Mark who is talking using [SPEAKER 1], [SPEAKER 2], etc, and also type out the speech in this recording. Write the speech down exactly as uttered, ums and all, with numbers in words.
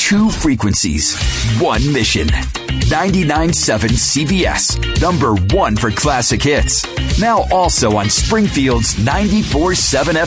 [SPEAKER 1] Two frequencies, one mission. ninety-nine point seven C B S, number one for classic hits. Now also on Springfield's ninety-four point seven F M.